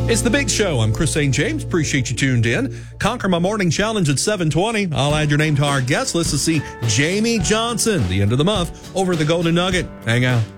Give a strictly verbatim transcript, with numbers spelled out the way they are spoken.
It's The Big Show. I'm Chris Saint James. Appreciate you tuned in. Conquer My Morning Challenge at seven twenty. I'll add your name to our guest list to see Jamie Johnson, the end of the month, over at the Golden Nugget. Hang out.